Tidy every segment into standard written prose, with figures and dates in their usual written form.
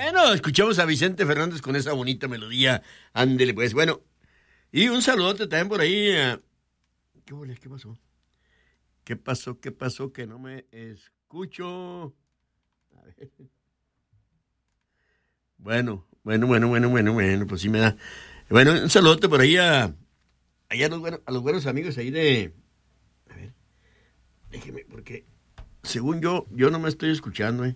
Bueno, escuchamos a Vicente Fernández con esa bonita melodía. Ándele, pues. Bueno, y un saludote también por ahí. ¿Qué pasó? ¿Qué pasó? Que no me escucho. A ver. Bueno, pues sí me da. Bueno, un saludote por ahí a los buenos amigos ahí de... A ver, déjeme, porque según yo no me estoy escuchando,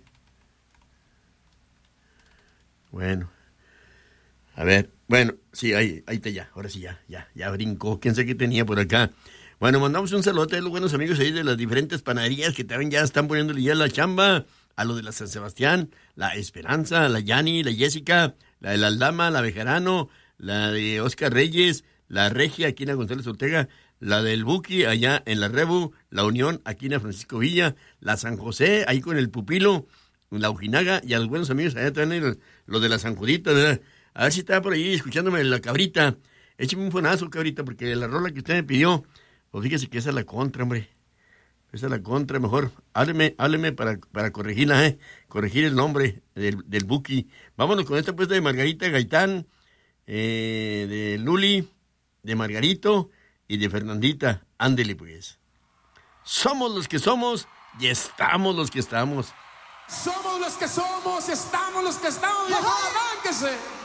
Bueno, a ver, bueno, sí, ahí está ya, ahora sí ya brincó, quién sé qué tenía por acá. Bueno, mandamos un saludote a los buenos amigos ahí de las diferentes panaderías que también ya están poniéndole ya la chamba, a lo de la San Sebastián, la Esperanza, la Yani, la Jessica, la de la Aldama, la Bejarano, la de Oscar Reyes, la Regia, aquí en González Ortega, la del Buki, allá en la Rebu, la Unión, aquí en Francisco Villa, la San José, ahí con el Pupilo, la Ojinaga, y a los buenos amigos allá también, los de la San Judita, ¿verdad? A ver si estaba por ahí escuchándome la Cabrita. Écheme un fonazo, Cabrita, porque la rola que usted me pidió, pues fíjese que esa es la contra, hombre. Esa es la contra, mejor. Hábleme para corregirla, corregir el nombre del Buki. Vámonos con esta puesta de Margarita Gaitán, de Luli, de Margarito y de Fernandita. Ándele, pues. Somos los que somos y estamos los que estamos. Somos los que somos, estamos los que estamos, viejo, arránquese.